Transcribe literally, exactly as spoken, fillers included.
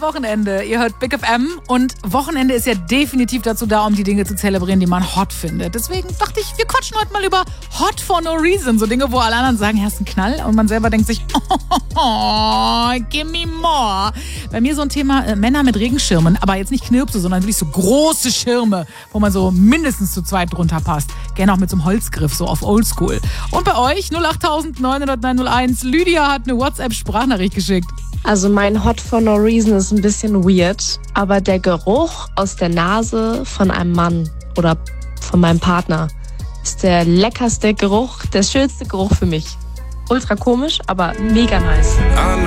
Wochenende. Ihr hört Big F M und Wochenende ist ja definitiv dazu da, um die Dinge zu zelebrieren, die man hot findet. Deswegen dachte ich, wir quatschen heute mal über Hot for no reason. So Dinge, wo alle anderen sagen, hast einen Knall und man selber denkt sich, oh, oh, oh, give me more. Bei mir so ein Thema, äh, Männer mit Regenschirmen, aber jetzt nicht Knirpse, sondern wirklich so große Schirme, wo man so mindestens zu zweit drunter passt. Gerne auch mit so einem Holzgriff, so auf Oldschool. Und bei euch null acht neun null null neun null eins. Lydia hat eine WhatsApp-Sprachnachricht geschickt. Also mein Hot for no reason ist ein bisschen weird, aber der Geruch aus der Nase von einem Mann oder von meinem Partner ist der leckerste Geruch, der schönste Geruch für mich. Ultra komisch, aber mega nice.